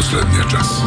последния час.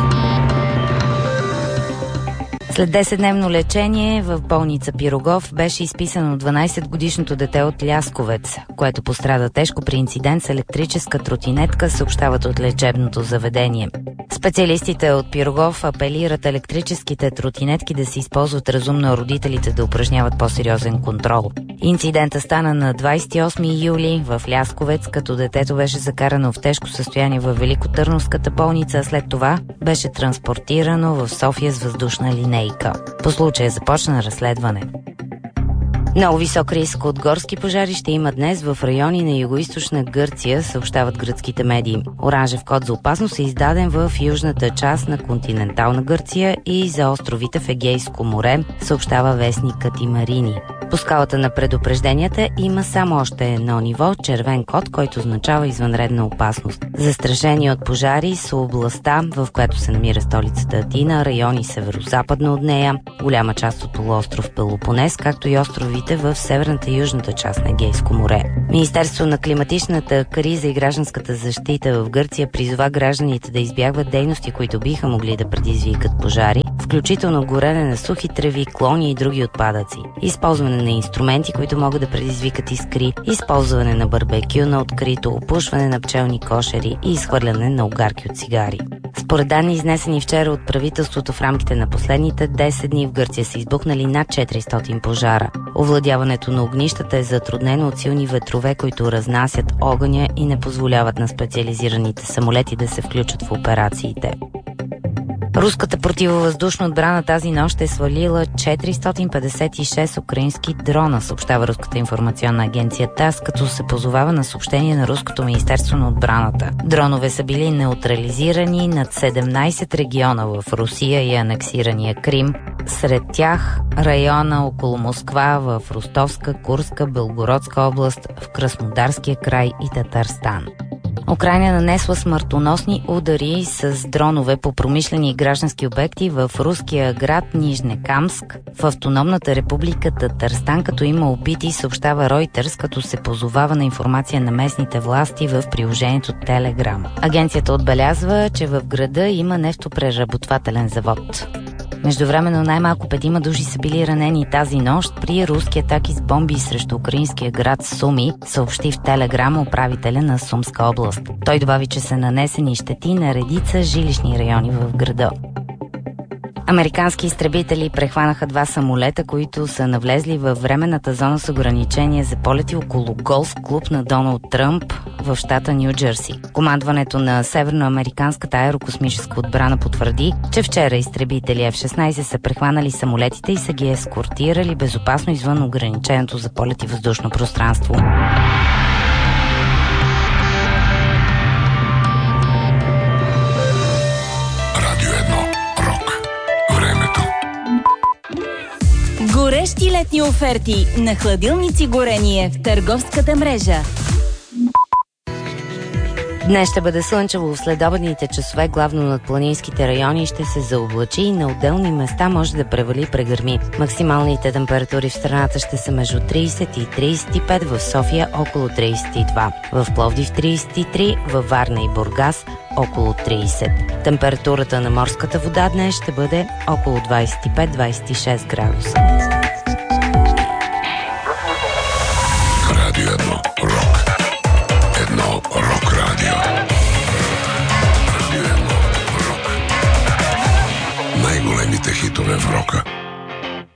След 10-дневно лечение в болница Пирогов беше изписано 12-годишното дете от Лясковец, което пострада тежко при инцидент с електрическа тротинетка, съобщават от лечебното заведение. Специалистите от Пирогов апелират електрическите тротинетки да се използват разумно, а родителите да упражняват по-сериозен контрол. Инцидента стана на 28 юли в Лясковец, като детето беше закарано в тежко състояние в Великотърновската болница, а след това беше транспортирано в София с въздушна линейка. По случая започна разследване. Много висок риск от горски пожари ще има днес в райони на югоизточна Гърция, съобщават гръцките медии. Оранжев код за опасност е издаден в южната част на континентална Гърция и за островите в Егейско море, съобщава вестникът Марини. По скалата на предупрежденията има само още едно ниво – червен код, който означава извънредна опасност. Застрашени от пожари са областта, в която се намира столицата Атина, райони северо-западно от нея, голяма част от полуостров Пелопонес, както и островите в северната и южната част на Егейско море. Министерството на климатичната криза и гражданската защита в Гърция призова гражданите да избягват дейности, които биха могли да предизвикат пожари, включително горене на сухи треви, клони и други отпадъци, използване на инструменти, които могат да предизвикат искри, използване на барбекю на открито, опушване на пчелни кошери и изхвърляне на огарки от цигари. Според данни, изнесени вчера от правителството, в рамките на последните 10 дни в Гърция са избухнали над 400 пожара. Овладяването на огнищата е затруднено от силни ветрове, които разнасят огъня и не позволяват на специализираните самолети да се включат в операциите. Руската противовъздушна отбрана тази нощ е свалила 456 украински дрона, съобщава Руската информационна агенция ТАСС, като се позовава на съобщение на Руското министерство на отбраната. Дронове са били неутрализирани над 17 региона в Русия и анексирания Крим. Сред тях района около Москва в Ростовска, Курска, Белгородска област, в Краснодарския край и Татарстан. Украйна нанесла смъртоносни удари с дронове по промишлени и граждански обекти в руския град Нижнекамск, в автономната република Татарстан, като има убити, съобщава Reuters, като се позовава на информация на местните власти в приложението Telegram. Агенцията отбелязва, че в града има нефтопреработвателен завод. Междувременно най-малко 5 души са били ранени тази нощ при руски атаки с бомби срещу украинския град Суми, съобщи в Телеграм управителя на Сумска област. Той добави, че са нанесени щети на редица жилищни райони в града. Американски изтребители прехванаха 2 самолета, които са навлезли във временната зона с ограничение за полети около голф клуб на Доналд Тръмп в щата Ню Джерси. Командването на северноамериканската аерокосмическа отбрана потвърди, че вчера изтребители F-16 са прехванали самолетите и са ги ескортирали безопасно извън ограниченото за полети въздушно пространство. Горещи летни оферти на хладилници Горение в търговската мрежа. Днес ще бъде слънчево. В следобедните часове, главно над планинските райони, ще се заоблачи и на отделни места може да превали прегърми. Максималните температури в страната ще са между 30 и 35, в София около 32, в Пловдив 33, във Варна и Бургас около 30. Температурата на морската вода днес ще бъде около 25-26 градуса. Радио 1 Рок. Едно рок радио. Радио 1 Рок. Най-големите хитове в рока.